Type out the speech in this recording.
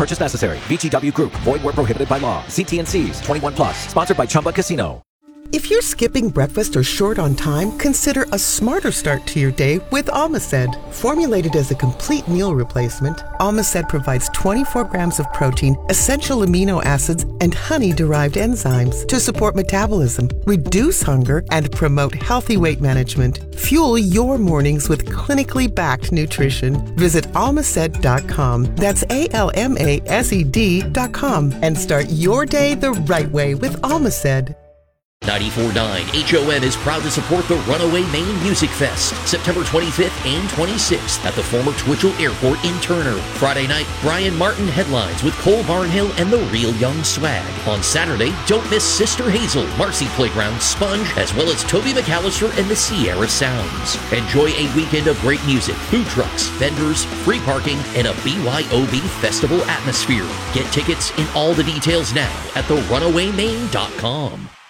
purchase necessary. VGW Group. Void where prohibited by law. See T&Cs. 21 plus. Sponsored by Chumba Casino. If you're skipping breakfast or short on time, consider a smarter start to your day with Almaced. Formulated as a complete meal replacement, Almaced provides 24 grams of protein, essential amino acids, and honey-derived enzymes to support metabolism, reduce hunger, and promote healthy weight management. Fuel your mornings with clinically backed nutrition. Visit almaced.com. That's ALMASED.com and start your day the right way with Almaced. 94.9 HOM is proud to support the Runaway Maine Music Fest, September 25th and 26th at the former Twitchell Airport in Turner. Friday night, Brian Martin headlines with Cole Barnhill and the Real Young Swag. On Saturday, don't miss Sister Hazel, Marcy Playground, Sponge, as well as Toby McAllister and the Sierra Sounds. Enjoy a weekend of great music, food trucks, vendors, free parking, and a BYOB festival atmosphere. Get tickets and all the details now at therunawaymaine.com.